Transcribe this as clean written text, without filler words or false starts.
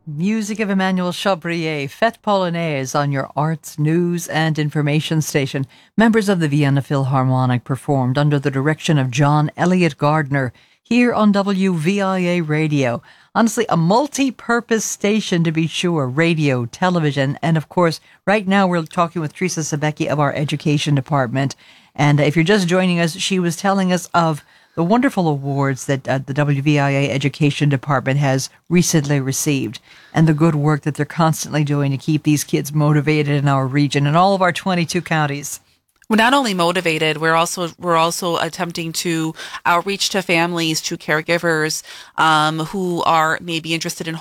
Music of Emmanuel Chabrier, Fête Polonaise on your arts, news, and information station. Members of the Vienna Philharmonic performed under the direction of John Elliott Gardner here on WVIA Radio. Honestly, a multi-purpose station to be sure. Radio, television, and of course, right now we're talking with Teresa Sabecki of our education department. And if you're just joining us, she was telling us of the wonderful awards that the WVIA Education Department has recently received and the good work that they're constantly doing to keep these kids motivated in our region and all of our 22 counties. We're not only motivated, we're also attempting to outreach to families, to caregivers who are maybe interested in